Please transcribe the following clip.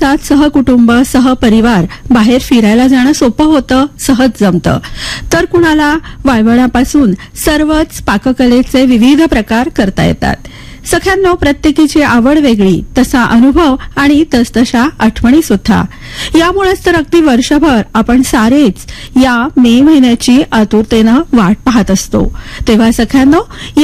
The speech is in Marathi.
दिवसात सहकुटुंब सहपरिवार बाहेर फिरायला जाणं सोपं होतं, सहज जमतं. तर कुणाला वाळवणापासून सर्वच पाककलेचे विविध प्रकार करता येतात. सख्यांनो, प्रत्येकीची आवड वेगळी, तसा अनुभव आणि तसतशा आठवणी सुद्धा. यामुळेच तर अगदी वर्षभर आपण सारेच या मे महिन्याची आतुरतेनं वाट पाहत असतो. तेव्हा सख्यांनो,